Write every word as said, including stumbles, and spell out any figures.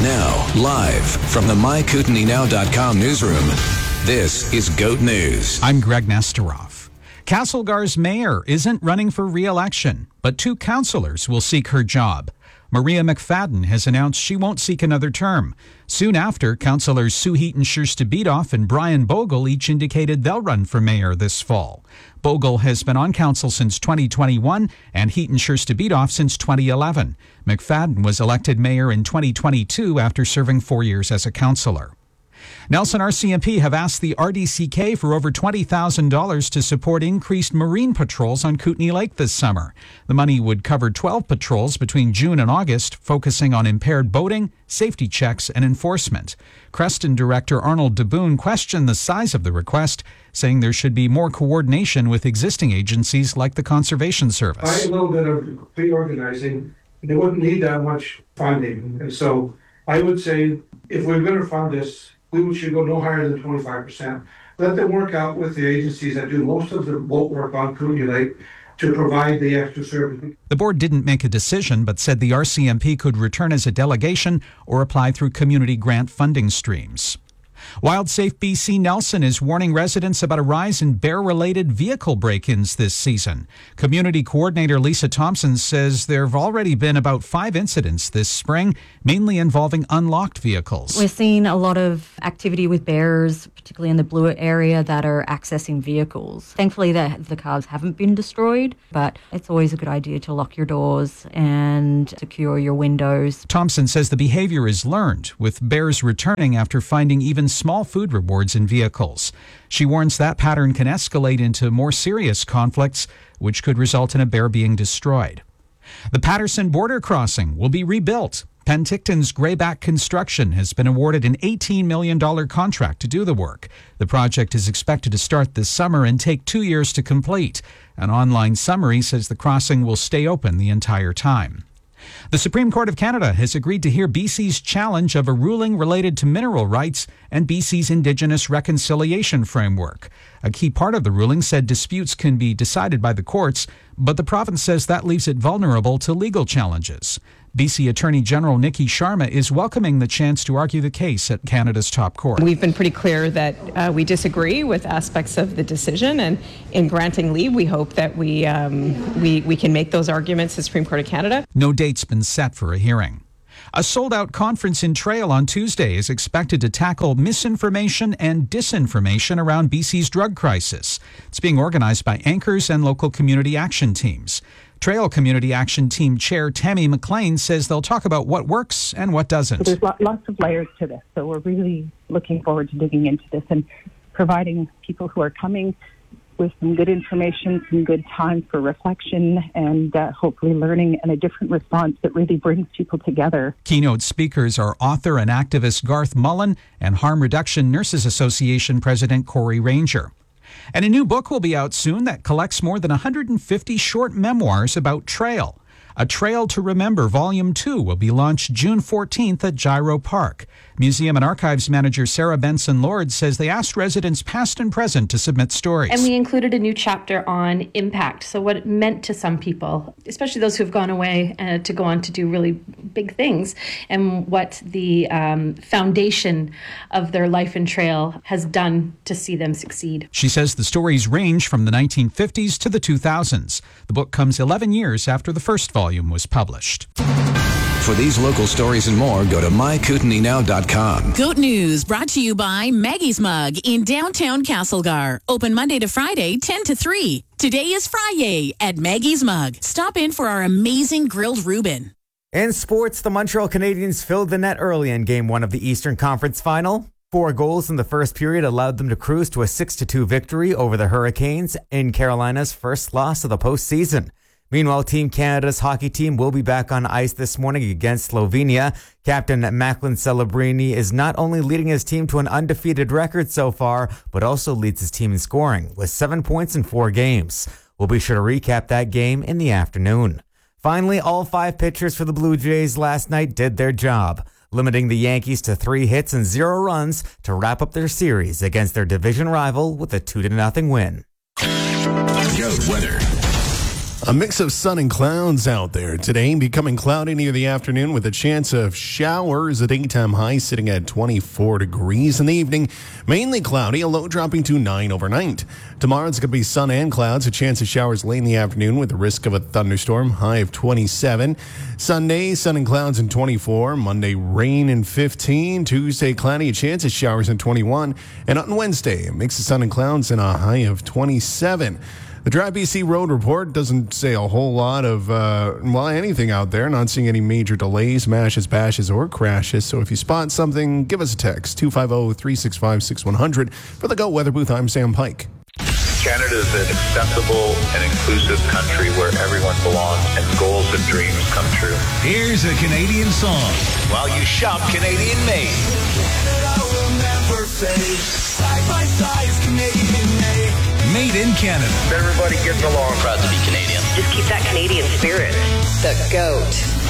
Now, live from the my kootenai now dot com newsroom, this is GOAT News. I'm Greg Nesterov. Castlegar's mayor isn't running for re-election, but two councillors will seek her job. Maria McFadden has announced she won't seek another term. Soon after, councillors Sue Heaton-Scherster-Bitoff and Brian Bogle each indicated they'll run for mayor this fall. Bogle has been on council since twenty twenty-one and Heaton-Scherster-Bitoff since twenty eleven. McFadden was elected mayor in twenty twenty-two after serving four years as a councillor. Nelson R C M P have asked the R D C K for over twenty thousand dollars to support increased marine patrols on Kootenay Lake this summer. The money would cover twelve patrols between June and August, focusing on impaired boating, safety checks, and enforcement. Creston Director Arnold DeBoon questioned the size of the request, saying there should be more coordination with existing agencies like the Conservation Service. I a little bit of reorganizing, they wouldn't need that much funding. And so I would say if we're going to fund this, we should go no higher than twenty-five percent. Let them work out with the agencies that do most of the boat work on Kootenay Lake to provide the extra service. The board didn't make a decision, but said the R C M P could return as a delegation or apply through community grant funding streams. WildSafe B C Nelson is warning residents about a rise in bear-related vehicle break-ins this season. Community Coordinator Lisa Thompson says there have already been about five incidents this spring, mainly involving unlocked vehicles. We're seeing a lot of activity with bears, particularly in the Blewett area, that are accessing vehicles. Thankfully, the, the cars haven't been destroyed, but it's always a good idea to lock your doors and secure your windows. Thompson says the behavior is learned, with bears returning after finding even small food rewards in vehicles. She warns that pattern can escalate into more serious conflicts, which could result in a bear being destroyed. The Patterson border crossing will be rebuilt. Penticton's Grayback Construction has been awarded an eighteen million dollars contract to do the work. The project is expected to start this summer and take two years to complete. An online summary says the crossing will stay open the entire time. The Supreme Court of Canada has agreed to hear B C's challenge of a ruling related to mineral rights and B C's Indigenous Reconciliation Framework. A key part of the ruling said disputes can be decided by the courts, but the province says that leaves it vulnerable to legal challenges. B C Attorney General Nikki Sharma is welcoming the chance to argue the case at Canada's top court. We've been pretty clear that uh, we disagree with aspects of the decision, and in granting leave, we hope that we, um, we, we can make those arguments to the Supreme Court of Canada. No date's been set for a hearing. A sold-out conference in Trail on Tuesday is expected to tackle misinformation and disinformation around B C's drug crisis. It's being organized by anchors and local community action teams. Trail Community Action Team Chair Tammy McLean says they'll talk about what works and what doesn't. There's lots of layers to this, so we're really looking forward to digging into this and providing people who are coming with some good information, some good time for reflection, and uh, hopefully learning and a different response that really brings people together. Keynote speakers are author and activist Garth Mullen and Harm Reduction Nurses Association President Corey Ranger. And a new book will be out soon that collects more than one hundred fifty short memoirs about Trail. A Trail to Remember Volume two will be launched June fourteenth at Gyro Park. Museum and Archives Manager Sarah Benson-Lord says they asked residents past and present to submit stories. And we included a new chapter on impact, so what it meant to some people, especially those who have gone away uh, to go on to do really big things, and what the um, foundation of their life in Trail has done to see them succeed. She says the stories range from the nineteen fifties to the two thousands. The book comes eleven years after the first volume was published. For these local stories and more, go to my kootenai now dot com. GOAT News brought to you by Maggie's Mug in downtown Castlegar. Open Monday to Friday, ten to three. Today is Friday at Maggie's Mug. Stop in for our amazing grilled Reuben. In sports, the Montreal Canadiens filled the net early in Game one of the Eastern Conference Final. Four goals in the first period allowed them to cruise to a six to two victory over the Hurricanes in Carolina's first loss of the postseason. Meanwhile, Team Canada's hockey team will be back on ice this morning against Slovenia. Captain Macklin Celebrini is not only leading his team to an undefeated record so far, but also leads his team in scoring with seven points in four games. We'll be sure to recap that game in the afternoon. Finally, all five pitchers for the Blue Jays last night did their job, limiting the Yankees to three hits and zero runs to wrap up their series against their division rival with a two to nothing win. Goat weather. A mix of sun and clouds out there today, becoming cloudy near the afternoon with a chance of showers. A daytime high sitting at twenty-four degrees in the evening. Mainly cloudy, a low dropping to nine overnight. Tomorrow it's going to be sun and clouds, a chance of showers late in the afternoon with the risk of a thunderstorm, high of twenty-seven. Sunday, sun and clouds in twenty-four. Monday, rain in fifteen. Tuesday, cloudy, a chance of showers in twenty-one. And on Wednesday, a mix of sun and clouds and a high of twenty-seven. The Drive B C Road Report doesn't say a whole lot of, uh, well, anything out there. Not seeing any major delays, mashes, bashes, or crashes. So if you spot something, give us a text, two five zero, three six five, six one zero zero. For the Go Weather Booth, I'm Sam Pike. Canada is an acceptable and inclusive country where everyone belongs and goals and dreams come true. Here's a Canadian song while you shop Canadian made. I will never fade. Side by side is Canadian made. Made in Canada. Everybody gets along. Proud to be Canadian. Just keep that Canadian spirit. The GOAT.